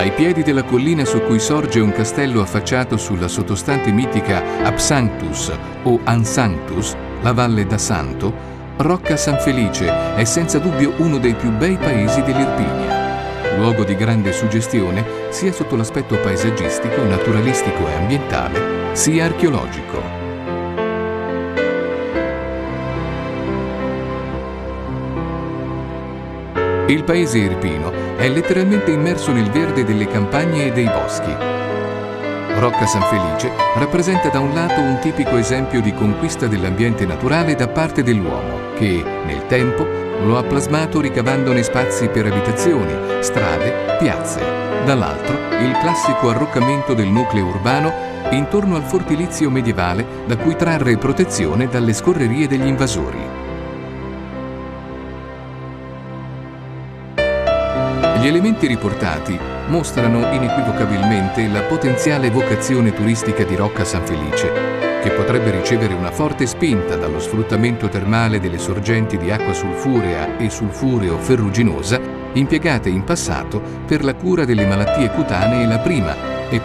Ai piedi della collina su cui sorge un castello affacciato sulla sottostante mitica Apsanctus o Ansanctus, la Valle da Santo, Rocca San Felice è senza dubbio uno dei più bei paesi dell'Irpinia, luogo di grande suggestione sia sotto l'aspetto paesaggistico, naturalistico e ambientale, sia archeologico. Il paese irpino è letteralmente immerso nel verde delle campagne e dei boschi. Rocca San Felice rappresenta da un lato un tipico esempio di conquista dell'ambiente naturale da parte dell'uomo, che, nel tempo, lo ha plasmato ricavandone spazi per abitazioni, strade, piazze. Dall'altro, il classico arroccamento del nucleo urbano intorno al fortilizio medievale da cui trarre protezione dalle scorrerie degli invasori. Gli elementi riportati mostrano inequivocabilmente la potenziale vocazione turistica di Rocca San Felice, che potrebbe ricevere una forte spinta dallo sfruttamento termale delle sorgenti di acqua sulfurea e sulfureo-ferruginosa impiegate in passato per la cura delle malattie cutanee, la prima,